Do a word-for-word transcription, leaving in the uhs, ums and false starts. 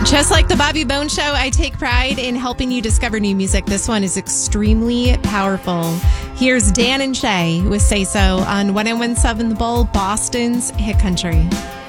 Just like the Bobby Bones Show, I take pride in helping you discover new music. This one is extremely powerful. Here's Dan and Shay with Say So on one oh one seven The Bull, Boston's Hit Country.